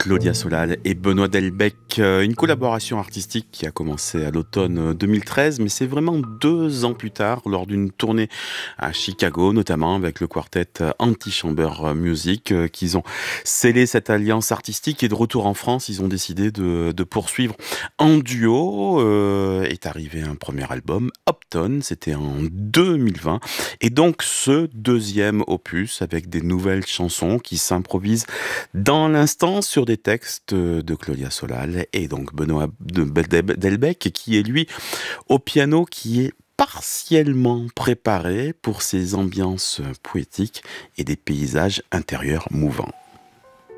Claudia Solal et Benoît Delbecq, une collaboration artistique qui a commencé à l'automne 2013, mais c'est vraiment 2 ans plus tard, lors d'une tournée à Chicago, notamment avec le quartet Antichamber Music, qu'ils ont scellé cette alliance artistique. Et de retour en France, ils ont décidé de poursuivre en duo. Est arrivé un premier album, Upton, c'était en 2020. Et donc ce deuxième opus avec des nouvelles chansons qui s'improvisent dans l'instant sur des textes de Claudia Solal et donc Benoît Delbecq qui est lui au piano, qui est partiellement préparé pour ses ambiances poétiques et des paysages intérieurs mouvants.